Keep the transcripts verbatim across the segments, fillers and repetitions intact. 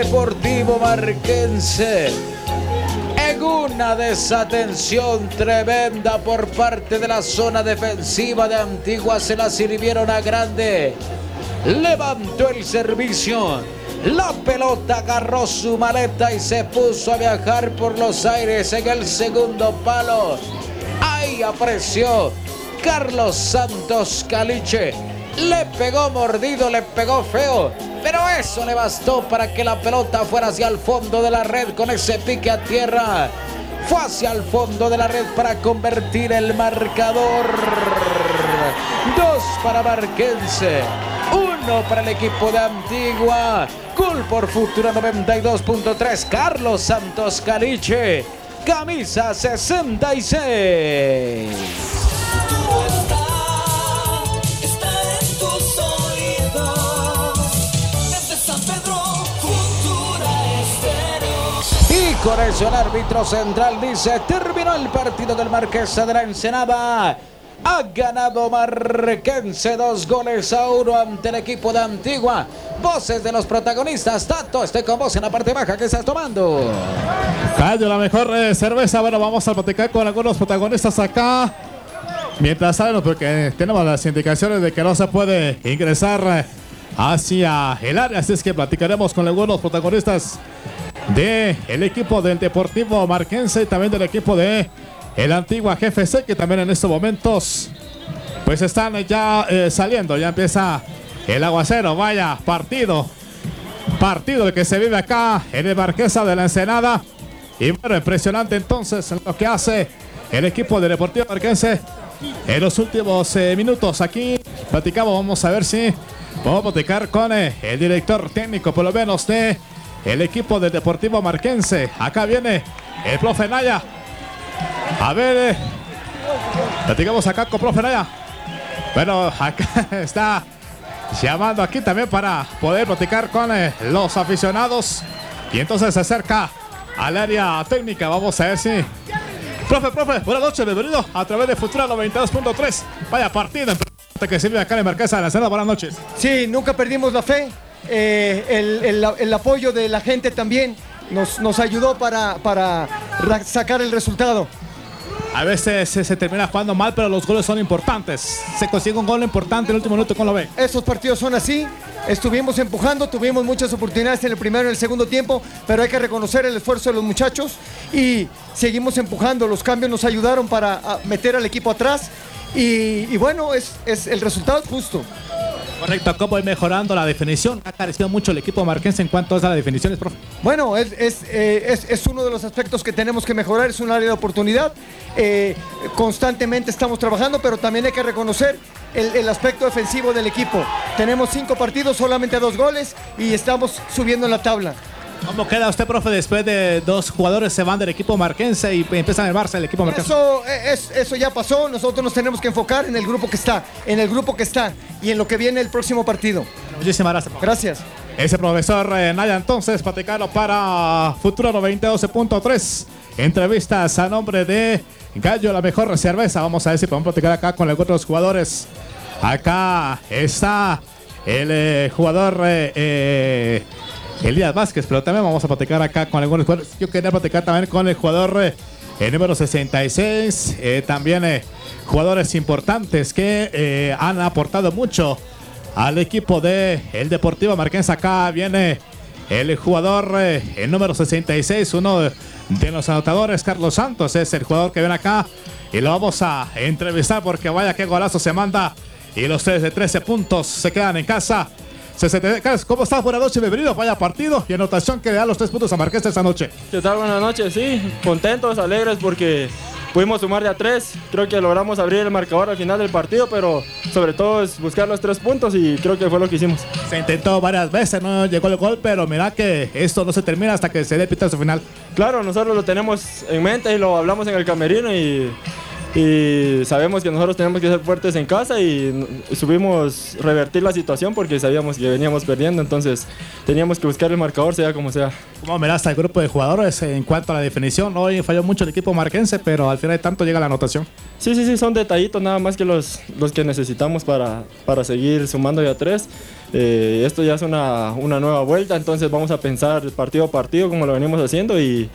Deportivo Marquense. En una desatención tremenda por parte de la zona defensiva de Antigua, se la sirvieron a grande. Levantó el servicio. La pelota agarró su maleta y se puso a viajar por los aires en el segundo palo. Ahí apareció Carlos Santos Caliche. Le pegó mordido, le pegó feo, pero eso le bastó para que la pelota fuera hacia el fondo de la red con ese pique a tierra. Fue hacia el fondo de la red para convertir el marcador. Dos para Marquense, uno para el equipo de Antigua. Gol por Futura noventa y dos punto tres. Carlos Santos Caliche, camisa sesenta y seis. Y con eso el árbitro central dice: terminó el partido del Marquesa de la Ensenada. Ha ganado Marquense dos goles a uno ante el equipo de Antigua. Voces de los protagonistas. Tato, estoy con vos en la parte baja. ¿Qué estás tomando? Cayo, la mejor eh, cerveza. Bueno, vamos a platicar con algunos protagonistas acá. Mientras salen, porque tenemos las indicaciones de que no se puede ingresar hacia el área. Así es que platicaremos con algunos protagonistas del equipo del Deportivo Marquense y también del equipo de el Antigua G F C, que también en estos momentos pues están ya eh, saliendo. Ya empieza el aguacero. Vaya partido, partido el que se vive acá en el Marquesa de la Ensenada. Y bueno, impresionante entonces lo que hace el equipo del Deportivo Marquense en los últimos eh, minutos. Aquí platicamos, vamos a ver si podemos platicar con eh, el director técnico, por lo menos de el equipo del Deportivo Marquense. Acá viene el profe Naya. A ver, eh, platicamos acá con profe Naya. Bueno, acá está llamando aquí también para poder platicar con eh, los aficionados. Y entonces se acerca al área técnica. Vamos a ver si... Profe, profe, buenas noches, bienvenido a través de Futura noventa y dos punto tres. Vaya partido que sirve acá en el Marquesa de la Ensenada. Buenas noches. Sí, nunca perdimos la fe. Eh, el, el, el apoyo de la gente también nos, nos ayudó para, para sacar el resultado. A veces se, se termina jugando mal, pero los goles son importantes. Se consigue un gol importante en el último minuto. ¿Cómo lo ve? Esos partidos son así. Estuvimos empujando, tuvimos muchas oportunidades en el primero y en el segundo tiempo, pero hay que reconocer el esfuerzo de los muchachos y seguimos empujando. Los cambios nos ayudaron para meter al equipo atrás y, y bueno, es, es, el resultado es justo. Correcto, ¿cómo ir mejorando la definición? Ha carecido mucho el equipo marquense en cuanto a las definiciones, profe. Bueno, es, es, eh, es, es uno de los aspectos que tenemos que mejorar, es un área de oportunidad. Eh, constantemente estamos trabajando, pero también hay que reconocer el, el aspecto defensivo del equipo. Tenemos cinco partidos, solamente dos goles y estamos subiendo en la tabla. ¿Cómo queda usted, profe, después de dos jugadores se van del equipo marquense y empiezan el Barça del equipo marquense? Eso, es, eso ya pasó, nosotros nos tenemos que enfocar en el grupo que está, en el grupo que está y en lo que viene el próximo partido. Muchísimas gracias, profe. Gracias. Ese profesor eh, Naya, entonces, platicarlo para Futura noventa y dos punto tres. Entrevistas a nombre de Gallo, la mejor cerveza. Vamos a ver si podemos platicar acá con algunos otros jugadores. Acá está el eh, jugador... Eh, eh, Elías Vázquez, pero también vamos a platicar acá con algunos jugadores. Yo quería platicar también con el jugador eh, el número sesenta y seis, eh, también eh, jugadores importantes que eh, han aportado mucho al equipo de el Deportivo Marquense. Acá viene el jugador eh, el número sesenta y seis, uno de, de los anotadores, Carlos Santos, es el jugador que viene acá y lo vamos a entrevistar porque vaya qué golazo se manda y los tres de trece puntos se quedan en casa. ¿Cómo estás? Buenas noches, bienvenido. Vaya partido y anotación que le da los tres puntos a Marquense esta noche. ¿Qué tal? Buenas noches, sí, contentos, alegres porque pudimos sumar de a tres. Creo que logramos abrir el marcador al final del partido, pero sobre todo es buscar los tres puntos y creo que fue lo que hicimos. Se intentó varias veces, no llegó el gol, pero mira que esto no se termina hasta que se dé el pitazo final. Claro, nosotros lo tenemos en mente y lo hablamos en el camerino y y sabemos que nosotros tenemos que ser fuertes en casa y supimos revertir la situación porque sabíamos que veníamos perdiendo, entonces teníamos que buscar el marcador sea como sea. ¿Cómo miraste al grupo de jugadores en cuanto a la definición? Hoy falló mucho el equipo marquense, pero al final de tanto llega la anotación. Sí, sí, sí, son detallitos nada más que los, los que necesitamos para, para seguir sumando ya tres. Eh, esto ya es una, una nueva vuelta, entonces vamos a pensar partido a partido como lo venimos haciendo y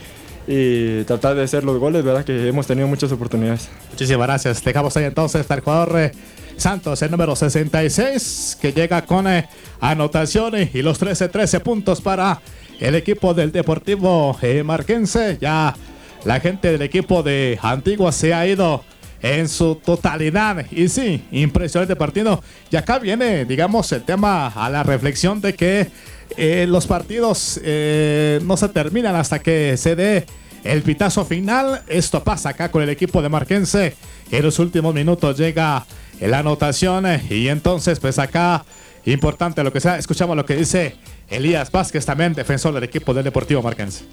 y tratar de hacer los goles, verdad que hemos tenido muchas oportunidades. Muchísimas gracias. Dejamos ahí entonces al jugador eh, Santos, el número sesenta y seis, que llega con eh, anotaciones y los trece, trece puntos para el equipo del Deportivo eh, Marquense. Ya la gente del equipo de Antigua se ha ido en su totalidad y sí, impresionante partido. Y acá viene, digamos, el tema a la reflexión de que Eh, los partidos eh, no se terminan hasta que se dé el pitazo final. Esto pasa acá con el equipo de Marquense. En los últimos minutos llega la anotación eh, y entonces pues acá importante lo que sea. Escuchamos lo que dice Elías Vázquez, también defensor del equipo del Deportivo Marquense.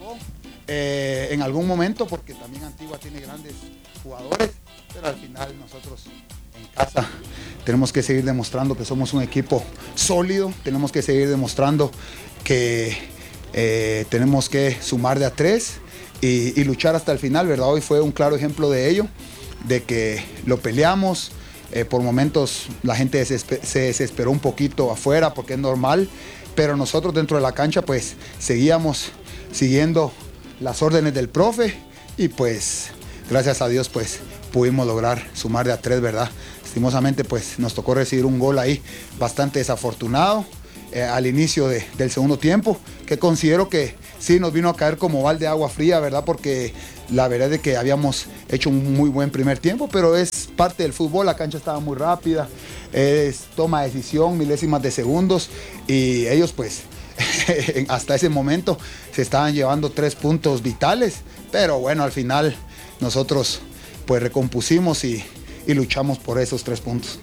Eh, en algún momento, porque también Antigua tiene grandes jugadores, pero al final nosotros en casa tenemos que seguir demostrando que somos un equipo sólido, tenemos que seguir demostrando que eh, tenemos que sumar de a tres y, y luchar hasta el final, ¿verdad? Hoy fue un claro ejemplo de ello, de que lo peleamos, eh, por momentos la gente se desesperó un poquito afuera porque es normal, pero nosotros dentro de la cancha pues seguíamos siguiendo las órdenes del profe y pues gracias a Dios pues pudimos lograr sumar de a tres, ¿verdad? Lastimosamente pues nos tocó recibir un gol ahí bastante desafortunado eh, al inicio de, del segundo tiempo, que considero que sí nos vino a caer como balde de agua fría, ¿verdad? Porque la verdad es que habíamos hecho un muy buen primer tiempo, pero es parte del fútbol, la cancha estaba muy rápida, es toma de decisión, milésimas de segundos, y ellos pues hasta ese momento se estaban llevando tres puntos vitales, pero bueno, al final nosotros pues recompusimos y y luchamos por esos tres puntos.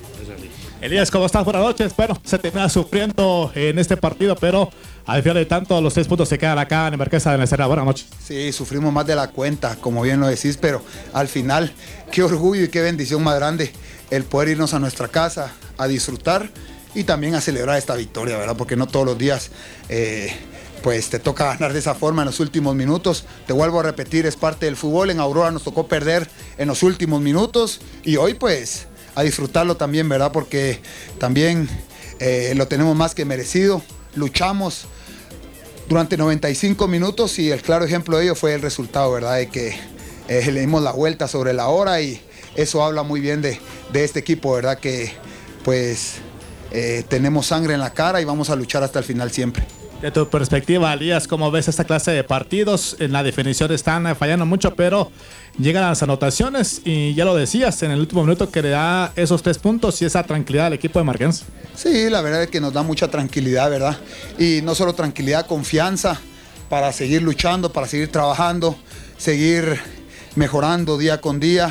Elías, ¿cómo estás? Buenas noches. Bueno, se termina sufriendo en este partido, pero al final de tanto los tres puntos se quedan acá en Marquesa de la Serra. Buenas noches. Sí, sufrimos más de la cuenta, como bien lo decís, pero al final, qué orgullo y qué bendición más grande el poder irnos a nuestra casa a disfrutar y también a celebrar esta victoria, ¿verdad? Porque no todos los días eh, pues te toca ganar de esa forma en los últimos minutos. Te vuelvo a repetir, es parte del fútbol. En Aurora nos tocó perder en los últimos minutos y hoy pues a disfrutarlo también, ¿verdad? Porque también eh, lo tenemos más que merecido. Luchamos durante noventa y cinco minutos y el claro ejemplo de ello fue el resultado, ¿verdad? De que eh, le dimos la vuelta sobre la hora y eso habla muy bien de, de este equipo, ¿verdad? Que pues eh, tenemos sangre en la cara y vamos a luchar hasta el final siempre. De tu perspectiva, Elías, ¿cómo ves esta clase de partidos? En la definición están fallando mucho, pero llegan las anotaciones y ya lo decías en el último minuto que le da esos tres puntos y esa tranquilidad al equipo de Marquense. Sí, la verdad es que nos da mucha tranquilidad, ¿verdad? Y no solo tranquilidad, confianza para seguir luchando, para seguir trabajando, seguir mejorando día con día.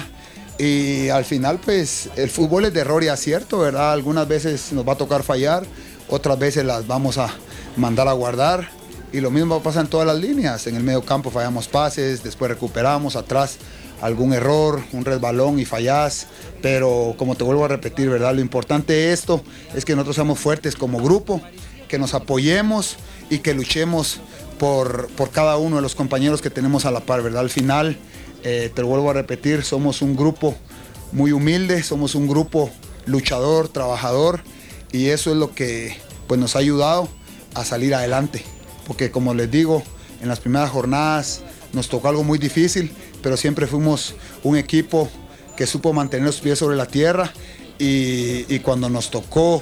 Y al final, pues, el fútbol es de error y acierto, ¿verdad? Algunas veces nos va a tocar fallar, otras veces las vamos a mandar a guardar y lo mismo pasa en todas las líneas. En el medio campo fallamos pases, después recuperamos, atrás algún error, un resbalón y fallás, pero como te vuelvo a repetir, ¿verdad? Lo importante de esto es que nosotros seamos fuertes como grupo, que nos apoyemos y que luchemos por, por cada uno de los compañeros que tenemos a la par, ¿verdad? Al final, eh, te lo vuelvo a repetir, somos un grupo muy humilde, somos un grupo luchador, trabajador y eso es lo que pues, nos ha ayudado a salir adelante, porque como les digo, en las primeras jornadas nos tocó algo muy difícil, pero siempre fuimos un equipo que supo mantener los pies sobre la tierra y, y cuando nos tocó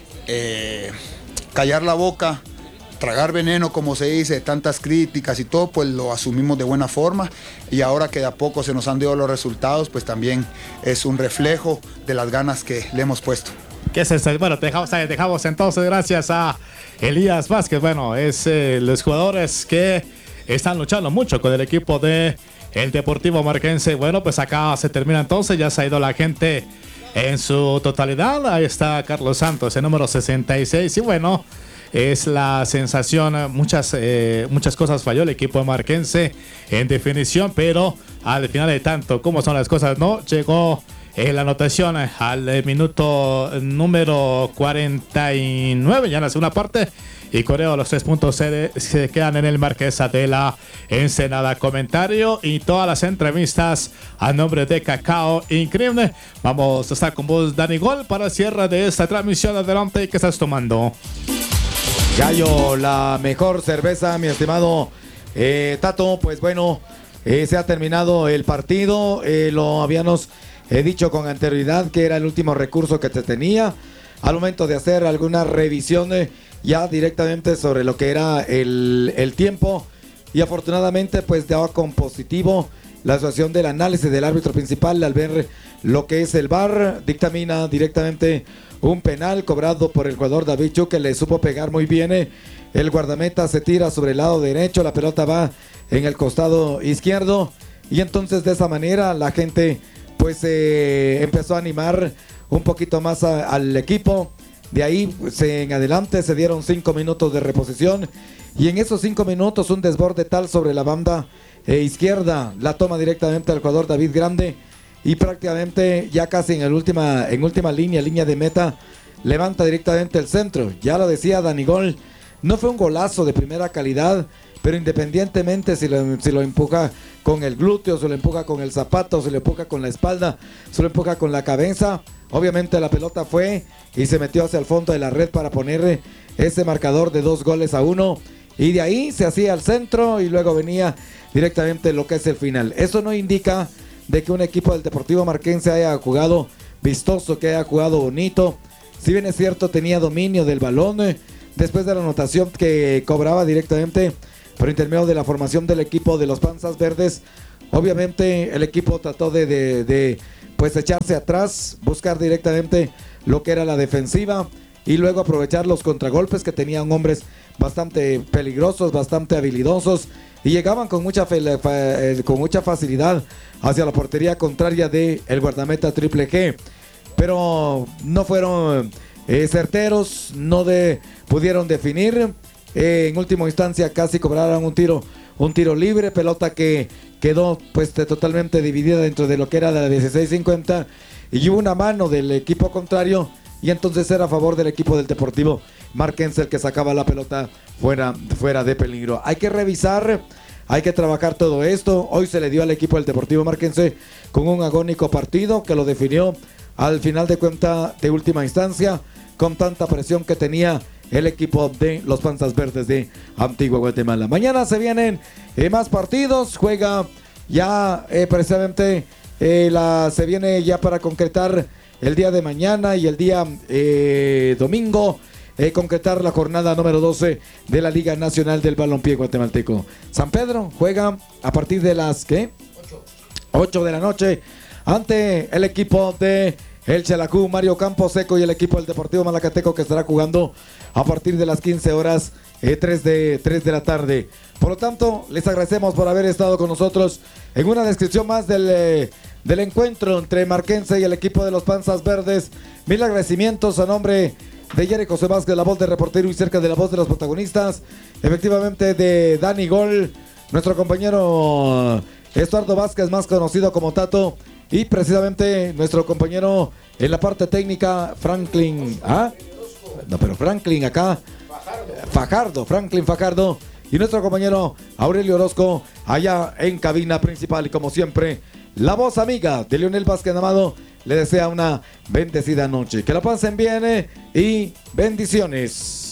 eh, callar la boca, tragar veneno, como se dice, tantas críticas y todo, pues lo asumimos de buena forma y ahora que de a poco se nos han dado los resultados, pues también es un reflejo de las ganas que le hemos puesto. ¿Qué es eso? Bueno, te dejamos, te dejamos entonces gracias a Elías Vázquez. Bueno, es eh, los jugadores que están luchando mucho con el equipo de el Deportivo Marquense. Bueno, pues acá se termina entonces, ya se ha ido la gente en su totalidad. Ahí está Carlos Santos, el número sesenta y seis. Y bueno, es la sensación. Muchas, eh, muchas cosas falló el equipo marquense en definición, pero al final de tanto, ¿cómo son las cosas? No llegó eh, la anotación al eh, minuto número cuarenta y nueve, ya en la segunda parte. Y Coreo, los tres puntos se, se quedan en el Marquesa de la Ensenada. Comentario y todas las entrevistas a nombre de Cacao Increíble. Vamos a estar con vos, Dani Gol, para el cierre de esta transmisión. Adelante, ¿qué estás tomando? Gallo, la mejor cerveza, mi estimado eh, Tato. Pues bueno, eh, se ha terminado el partido. Eh, lo habíamos eh, dicho con anterioridad que era el último recurso que se tenía al momento de hacer alguna revisión eh, ya directamente sobre lo que era el, el tiempo, y afortunadamente pues daba con positivo la situación del análisis del árbitro principal al ver lo que es el V A R. Dictamina directamente un penal cobrado por el jugador David Chu, que le supo pegar muy bien. El guardameta se tira sobre el lado derecho, la pelota va en el costado izquierdo, y entonces de esa manera la gente pues eh, empezó a animar un poquito más a, al equipo. De ahí pues, en adelante se dieron cinco minutos de reposición, y en esos cinco minutos un desborde tal sobre la banda eh, izquierda, la toma directamente al jugador David Grande, y prácticamente ya casi en, el última, en última línea, línea de meta, levanta directamente el centro. Ya lo decía Dani Gol, no fue un golazo de primera calidad, pero independientemente si lo, si lo empuja con el glúteo, si lo empuja con el zapato, si lo empuja con la espalda, si lo empuja con la cabeza, obviamente la pelota fue y se metió hacia el fondo de la red para poner ese marcador de dos goles a uno, y de ahí se hacía al centro y luego venía directamente lo que es el final. Eso no indica de que un equipo del Deportivo Marquense haya jugado vistoso, que haya jugado bonito. Si bien es cierto, tenía dominio del balón eh, después de la anotación que cobraba directamente por intermedio de la formación del equipo de los Panzas Verdes. Obviamente el equipo trató de, de, de pues echarse atrás, buscar directamente lo que era la defensiva y luego aprovechar los contragolpes que tenían hombres bastante peligrosos, bastante habilidosos, y llegaban con mucha, fe, fa, con mucha facilidad hacia la portería contraria de el guardameta Triple G, pero no fueron eh, certeros, no de, pudieron definir. Eh, en última instancia casi cobraron un tiro, un tiro libre, pelota que quedó pues de, totalmente dividida dentro de lo que era de la dieciséis cincuenta, y hubo una mano del equipo contrario, y entonces era a favor del equipo del Deportivo Marquense el que sacaba la pelota fuera, fuera de peligro. Hay que revisar, hay que trabajar todo esto. Hoy se le dio al equipo del Deportivo Marquense con un agónico partido que lo definió al final de cuenta de última instancia, con tanta presión que tenía el equipo de los Panzas Verdes de Antigua Guatemala. Mañana se vienen eh, más partidos, juega ya eh, precisamente eh, la, se viene ya para concretar el día de mañana y el día eh, domingo, eh, concretar la jornada número doce de la Liga Nacional del Balompié Guatemalteco. San Pedro juega a partir de las ¿qué? ocho de la noche ante el equipo de el Chalacú, Mario Campos Seco, y el equipo del Deportivo Malacateco, que estará jugando a partir de las quince horas, eh, tres de la tarde. Por lo tanto, les agradecemos por haber estado con nosotros en una descripción más del, eh, del encuentro entre Marquense y el equipo de los Panzas Verdes. Mil agradecimientos a nombre de Jerry José Vázquez, la voz del reportero y cerca de la voz de los protagonistas. Efectivamente, de Dani Gol, nuestro compañero Estuardo Vázquez, más conocido como Tato, y precisamente nuestro compañero en la parte técnica, Franklin, ¿ah? No, pero Franklin acá, Fajardo, Franklin Fajardo, y nuestro compañero Aurelio Orozco allá en cabina principal. Y como siempre, la voz amiga de Leonel Vázquez Amado le desea una bendecida noche. Que la pasen bien eh, y bendiciones.